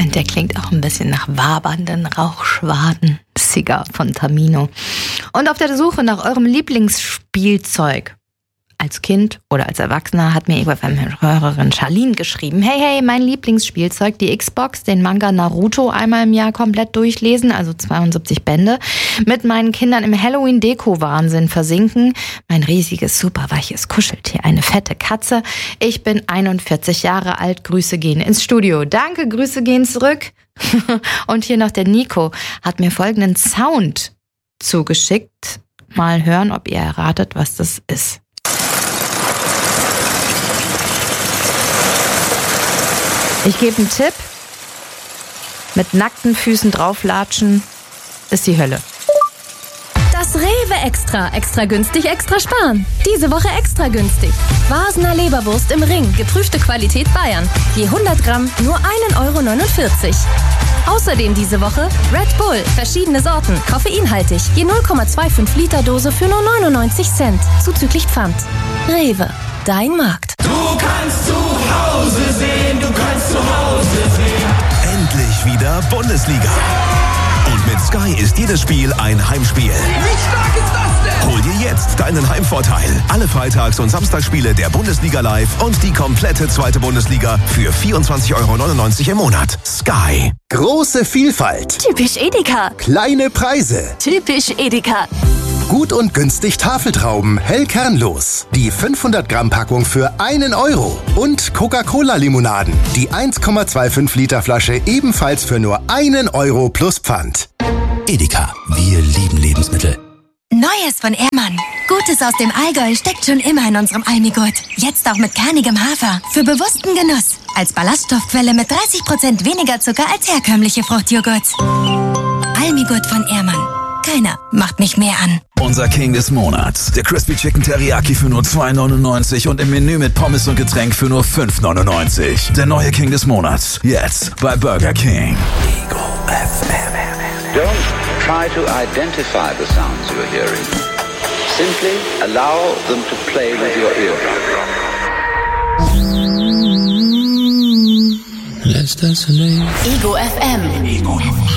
Und der klingt auch ein bisschen nach wabernden Rauchschwaden. Cigar von Tamino. Und auf der Suche nach eurem Lieblingsspielzeug als Kind oder als Erwachsener hat mir EgoFM-Hörerin Charlene geschrieben: Hey, mein Lieblingsspielzeug, die Xbox, den Manga Naruto einmal im Jahr komplett durchlesen, also 72 Bände, mit meinen Kindern im Halloween-Deko-Wahnsinn versinken, mein riesiges, super weiches Kuscheltier, eine fette Katze. Ich bin 41 Jahre alt, Grüße gehen ins Studio. Danke, Grüße gehen zurück. Und hier noch der Nico hat mir folgenden Sound zugeschickt. Mal hören, ob ihr erratet, was das ist. Ich gebe einen Tipp. Mit nackten Füßen drauflatschen ist die Hölle. Das Rewe Extra. Extra günstig, extra sparen. Diese Woche extra günstig. Vasener Leberwurst im Ring. Geprüfte Qualität Bayern. Je 100 Gramm nur 1,49 €. Außerdem diese Woche Red Bull. Verschiedene Sorten. Koffeinhaltig. Je 0,25 Liter Dose für nur 99 Cent. Zuzüglich Pfand. Rewe. Dein Markt. Du kannst zu Hause sehen. Du kannst zu Hause sehen. Endlich wieder Bundesliga. Und mit Sky ist jedes Spiel ein Heimspiel. Wie stark ist das denn? Hol dir jetzt deinen Heimvorteil. Alle Freitags- und Samstagsspiele der Bundesliga live und die komplette zweite Bundesliga für 24,99 € im Monat. Sky. Große Vielfalt. Typisch Edeka. Kleine Preise. Typisch Edeka. Gut und günstig Tafeltrauben, hell kernlos. Die 500 Gramm Packung für 1 €. Und Coca-Cola-Limonaden. Die 1,25 Liter Flasche ebenfalls für nur 1 € plus Pfand. Edeka, wir lieben Lebensmittel. Neues von Ehrmann. Gutes aus dem Allgäu steckt schon immer in unserem Almigurt. Jetzt auch mit kernigem Hafer. Für bewussten Genuss. Als Ballaststoffquelle mit 30% weniger Zucker als herkömmliche Fruchtjoghurts. Almigurt von Ehrmann. Keiner macht mich mehr an. Unser King des Monats. Der Crispy Chicken Teriyaki für nur 2,99 € und im Menü mit Pommes und Getränk für nur 5,99 €. Der neue King des Monats. Jetzt bei Burger King. Ego FM. Don't try to identify the sounds you're hearing. Simply allow them to play with your ears. Let's dance. Ego FM.